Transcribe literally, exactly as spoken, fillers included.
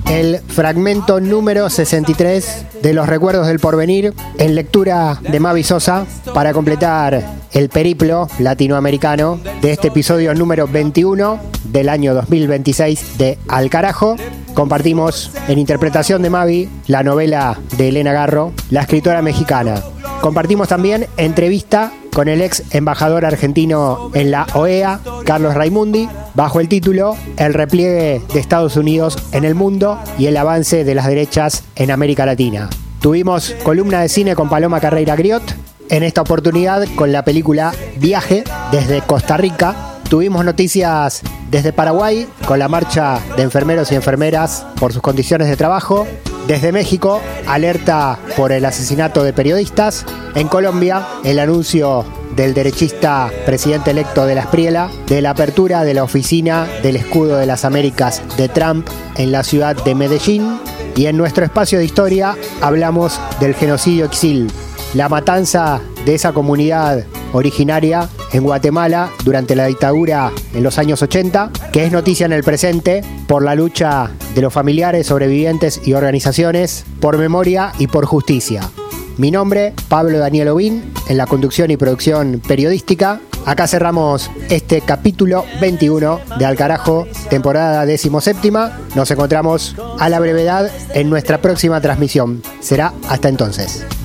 el fragmento número sesenta y tres de Los Recuerdos del Porvenir, en lectura de Mavi Sosa, para completar el periplo latinoamericano de este episodio número veintiuno del año dos mil veintiséis de Al Carajo. Compartimos en interpretación de Mavi la novela de Elena Garro, la escritora mexicana. Compartimos también entrevista con el ex embajador argentino en la O E A, Carlos Raimundi, bajo el título El repliegue de Estados Unidos en el mundo y el avance de las derechas en América Latina. Tuvimos columna de cine con Paloma Carreira Griot, en esta oportunidad con la película Viaje desde Costa Rica. Tuvimos noticias desde Paraguay con la marcha de enfermeros y enfermeras por sus condiciones de trabajo. Desde México, alerta por el asesinato de periodistas. En Colombia, el anuncio del derechista presidente electo de la Espriela de la apertura de la oficina del Escudo de las Américas de Trump en la ciudad de Medellín. Y en nuestro espacio de historia hablamos del genocidio Ixil, la matanza de esa comunidad originaria en Guatemala durante la dictadura en los años ochenta, que es noticia en el presente por la lucha de los familiares, sobrevivientes y organizaciones por memoria y por justicia. Mi nombre, Pablo Daniel Ovín, en la conducción y producción periodística. Acá cerramos este capítulo veintiuno de Al Carajo, temporada decimoséptima. Nos encontramos a la brevedad en nuestra próxima transmisión. Será hasta entonces.